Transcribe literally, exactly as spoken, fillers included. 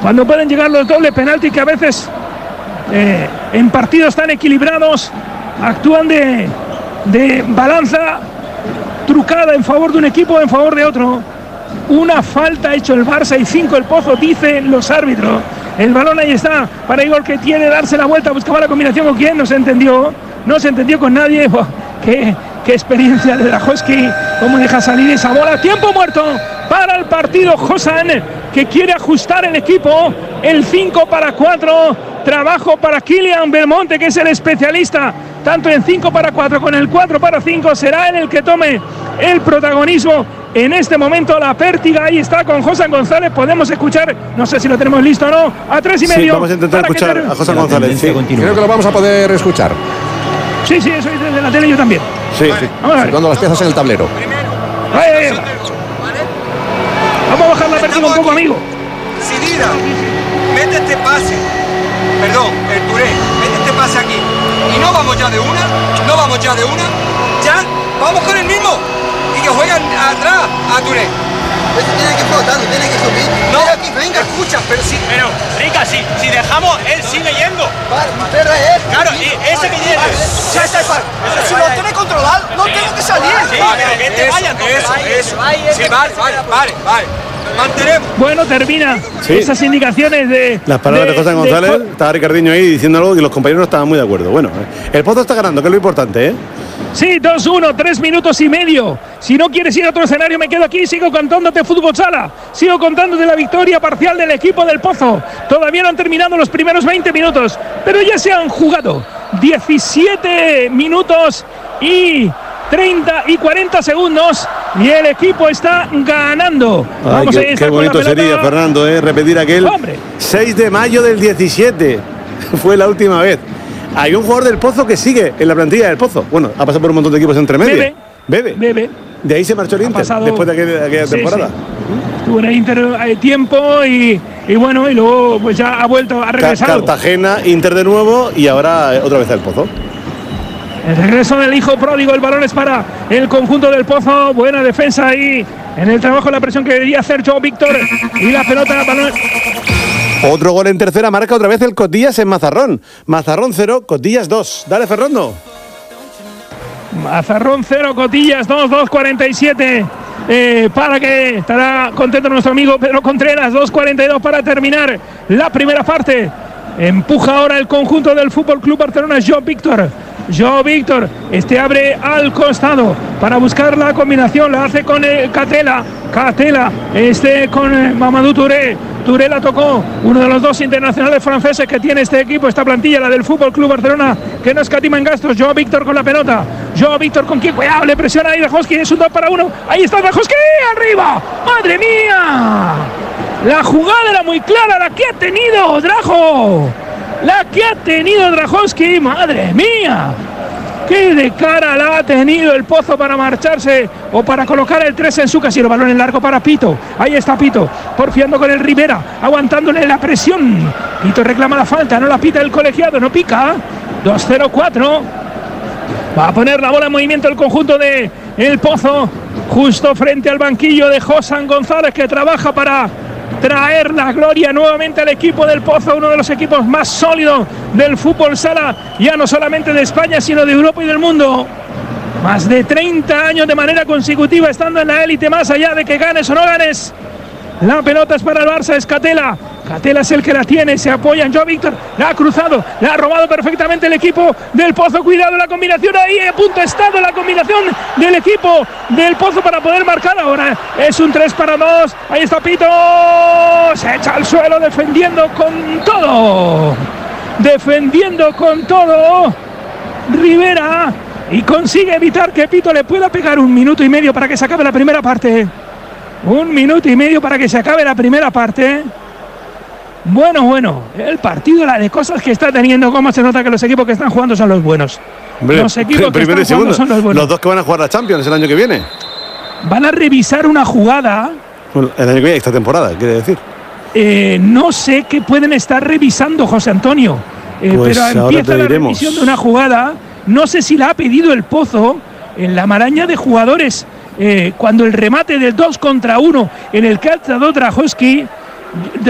cuando pueden llegar los dobles penaltis que a veces eh, en partidos tan equilibrados actúan de, de balanza trucada en favor de un equipo o en favor de otro. Una falta ha hecho el Barça y cinco el Pozo, dicen los árbitros. El balón ahí está para Igor, que tiene darse la vuelta, buscaba la combinación con quién, no se entendió, no se entendió con nadie. Oh, qué, qué experiencia de Drahovski, cómo deja salir esa bola. Tiempo muerto para el partido. Josan, que quiere ajustar el equipo. El cinco para cuatro, trabajo para Kylian Belmonte, que es el especialista tanto en cinco para cuatro con el cuatro para cinco. Será él el que tome el protagonismo en este momento. La pértiga ahí está con Josan González. Podemos escuchar, no sé si lo tenemos listo o no, a tres y medio. Sí, vamos a intentar escuchar a Josan González. Sí. Creo que lo vamos a poder escuchar. Sí, sí, eso es desde la tele, yo también. Sí, sí. Situando las piezas en el tablero. Ahí, ahí, ahí. Vamos a bajar la pértiga un poco, amigo. Sidira, mete este pase. Perdón, el Touré, mete este pase aquí. Y no vamos ya de una, no vamos ya de una. Ya, vamos con el mismo. Y que juegan atrás a Touré. Ese tiene que ir flotando, tiene que subir. No, aquí, venga. Escucha, pero si... Pero, Rica, si, si dejamos, él sigue yendo. Vale, mi perra es ese. Claro, y ese que llegue. Ya está, si lo tiene controlado, no tengo que salir. Sí, pero que te vaya entonces. Eso, eso. Sí, vale, vale, vale, vale. Mantenemos. Bueno, termina Sí. esas indicaciones de... Las palabras de, de Josan González, de... estaba Ricardiño ahí diciendo algo y los compañeros no estaban muy de acuerdo. Bueno, el Pozo está ganando, que es lo importante, ¿eh? Sí, dos uno, tres minutos y medio. Si no quieres ir a otro escenario, me quedo aquí. Sigo contándote Fútbol Sala. Sigo contándote la victoria parcial del equipo del Pozo. Todavía no han terminado los primeros veinte minutos, pero ya se han jugado diecisiete minutos y treinta y cuarenta segundos. Y el equipo está ganando. Ay, Vamos, qué, ahí está qué bonito con la pelota. sería, Fernando, ¿eh? Repetir aquel Hombre. seis de mayo del diecisiete. Fue la última vez. Hay un jugador del Pozo que sigue en la plantilla del Pozo. Bueno, ha pasado por un montón de equipos entre medio. Bebe. Bebe. Bebe. De ahí se marchó el Ha Inter, pasado... después de aquella, aquella sí, temporada. Sí. Estuvo en el Inter hay tiempo y, y bueno, y luego pues ya ha vuelto, ha regresado. Cartagena, Inter de nuevo y ahora otra vez el Pozo. El regreso del hijo pródigo, el balón es para el conjunto del Pozo. Buena defensa ahí en el trabajo, la presión que debería hacer Joao Víctor. Y la pelota, balón. Otro gol en tercera, marca otra vez el Cotillas en Mazarrón. Mazarrón cero, Cotillas dos. Dale, Fernando. Mazarrón cero, Cotillas dos, dos cuarenta y siete. Eh, para que estará contento nuestro amigo Pedro Contreras. Dos cuarenta y dos para terminar la primera parte. Empuja ahora el conjunto del Fútbol Club Barcelona. Joao Víctor. Joao Víctor, este abre al costado para buscar la combinación, la hace con eh, Catela, Catela, este con eh, Mamadou Touré, Touré la tocó, uno de los dos internacionales franceses que tiene este equipo, esta plantilla, la del Fútbol Club Barcelona, que no escatima en gastos. Joao Víctor con la pelota, Joao Víctor con quien, cuidado, le presiona ahí Drahovski, es un dos para uno, ahí está Drahovski, arriba, madre mía, la jugada era muy clara, la que ha tenido Drajo. La que ha tenido Drahovski, madre mía. Qué de cara la ha tenido el Pozo para marcharse o para colocar el tres en su casilla. El balón en largo para Pito. Ahí está Pito, porfiando con el Rivera, aguantándole la presión. Pito reclama la falta, no la pita el colegiado, no pica. dos cero cuatro. Va a poner la bola en movimiento el conjunto de el Pozo, justo frente al banquillo de Josan González, que trabaja para traer la gloria nuevamente al equipo del Pozo, uno de los equipos más sólidos del fútbol sala, ya no solamente de España, sino de Europa y del mundo. Más de treinta años de manera consecutiva estando en la élite, más allá de que ganes o no ganes. La pelota es para el Barça, es Catela. Catela es el que la tiene, se apoya en Joao Víctor, la ha cruzado, la ha robado perfectamente el equipo del Pozo. Cuidado la combinación ahí, a punto ha estado la combinación del equipo del Pozo para poder marcar. Ahora es un tres para dos, ahí está Pito, se echa al suelo defendiendo con todo, defendiendo con todo Rivera, y consigue evitar que Pito le pueda pegar. Un minuto y medio para que se acabe la primera parte. Un minuto y medio para que se acabe la primera parte. Bueno, bueno, el partido, la de cosas que está teniendo, cómo se nota que los equipos que están jugando son los buenos. Hombre, los equipos que están jugando son los buenos. Los dos que van a jugar la Champions el año que viene. Van a revisar una jugada. Bueno, el año que viene, esta temporada, quiere decir. Eh, no sé qué pueden estar revisando, José Antonio. Eh, pues pero empieza la diremos. revisión de una jugada. No sé si la ha pedido el Pozo en la maraña de jugadores. Eh, cuando el remate del dos contra uno en el que ha estado Drahovski